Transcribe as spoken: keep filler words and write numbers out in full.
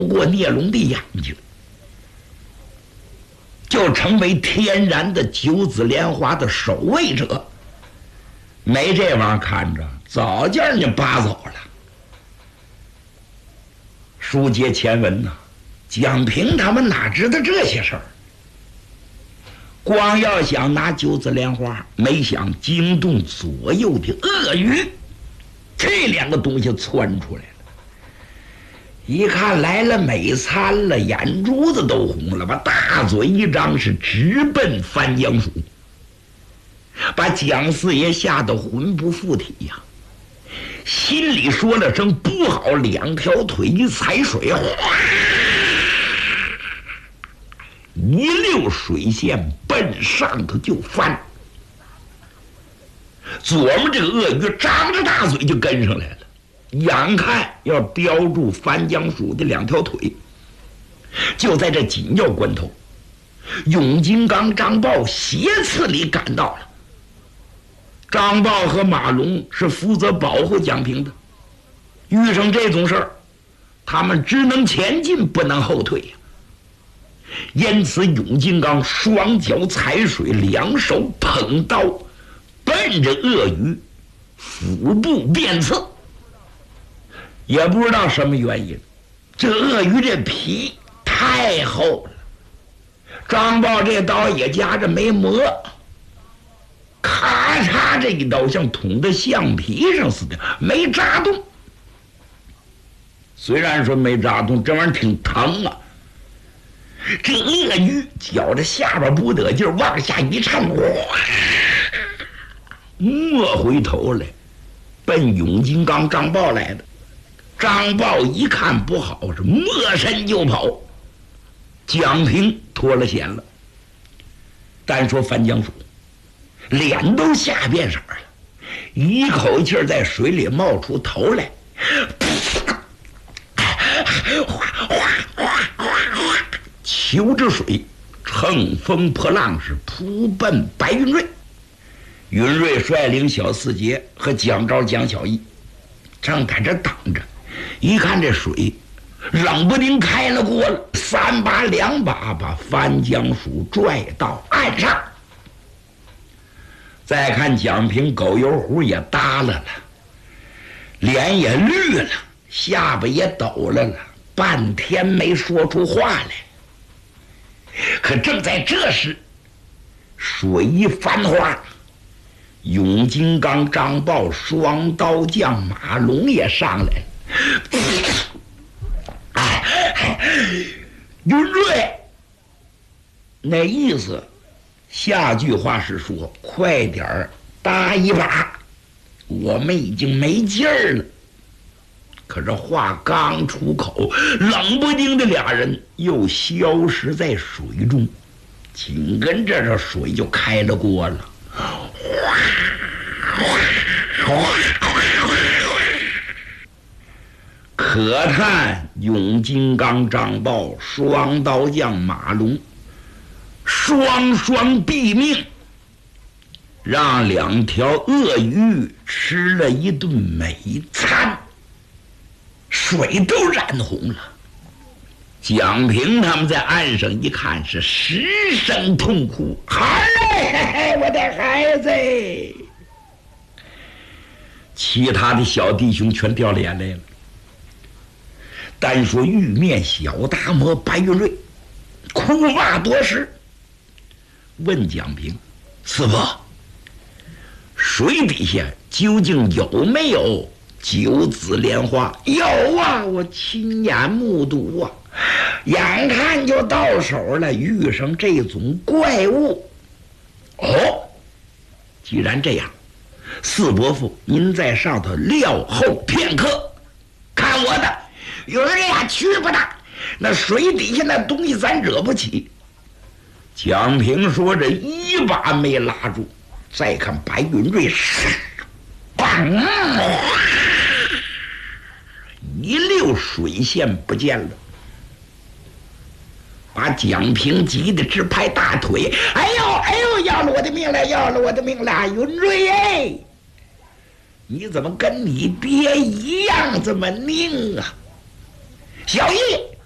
过聂龙的眼睛，就成为天然的九子莲花的守卫者。没这玩意儿看着，早叫人家拔走了。书接前文呐，蒋平他们哪知道这些事儿？光要想拿九子莲花，没想惊动左右的鳄鱼，这两个东西窜出来了。一看来了美餐了，眼珠子都红了，把大嘴一张，是直奔翻江鼠，把蒋四爷吓得魂不附体呀、啊，心里说了声不好，两条腿一踩水，哗，一溜水线奔上头就翻。左面这个鳄鱼张着大嘴就跟上来了，眼看要叼住翻江鼠的两条腿。就在这紧要关头，永金刚、张豹斜刺里赶到了。张豹和马龙是负责保护蒋平的，遇上这种事儿，他们只能前进，不能后退呀。因此，永金刚双脚踩水，两手捧刀，奔着鳄鱼腹部便刺。也不知道什么原因，这鳄鱼这皮太厚了，张豹这刀也夹着没磨，咔嚓这一刀像捅在橡皮上似的，没扎动。虽然说没扎动，这玩意儿挺疼啊。这鳄鱼觉着下边不得劲，往下一颤，哇，没回头来，奔永金刚、张豹来的。张豹一看不好，是没身就跑。蒋平脱了险了。单说翻江鼠，脸都吓变色了，一口气在水里冒出头来，哗哗哗哗哗，求着水，乘风破浪，是扑奔白云瑞。云瑞率领小四杰和蒋昭、蒋小义正在这等着，一看这水冷不丁开了锅了，三把两把把翻江鼠拽到岸上。再看蒋平狗油壶也耷拉了，脸也绿了，下巴也抖了了，半天没说出话来。可正在这时，水一翻花，永金刚、张豹、双刀将马龙也上来了。哎，云瑞，那意思，下句话是说，快点儿搭一把，我们已经没劲儿了。可这话刚出口，冷不丁的俩人又消失在水中，紧跟着这水就开了锅了。哗哗哗哗！可叹永金刚、张豹、双刀将马龙双双毙命，让两条鳄鱼吃了一顿美餐，水都染红了。蒋平他们在岸上一看，是失声痛哭：“孩，我的孩子！”其他的小弟兄全掉眼泪了。单说玉面小达摩白云瑞哭骂多时，问蒋平：“师父，水底下究竟有没有九子莲花？”“有啊，我亲眼目睹啊，眼看就到手了，遇上这种怪物。”“哦，既然这样，四伯父您在上头料候片刻，看我的。有人呀，去不得，那水底下那东西咱惹不起。”蒋平说着一把没拉住，再看白云瑞，砰，一溜水线不见了，把蒋平急得直拍大腿：“哎呦哎呦，要了我的命了，要了我的命了！云瑞哎，你怎么跟你爹一样这么拧啊？”“小义，